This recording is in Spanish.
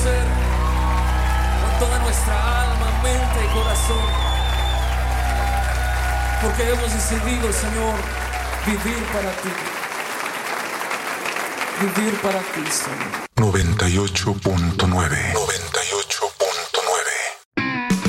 ser, con toda nuestra alma, mente y corazón, porque hemos decidido, Señor, vivir para ti. Vivir para ti, Señor. 98.9